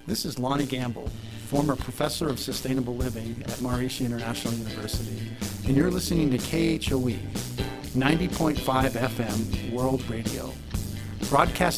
This is Lonnie Gamble, former professor of sustainable living at Maharishi International University, and you're listening to KHOE, 90.5 FM World Radio, broadcast